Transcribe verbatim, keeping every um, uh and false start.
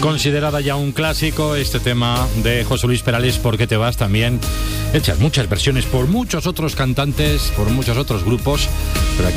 considerada ya un clásico, este tema de José Luis Perales, ¿Por qué te vas? También hechas muchas versiones por muchos otros cantantes, por muchos otros grupos, pero aquí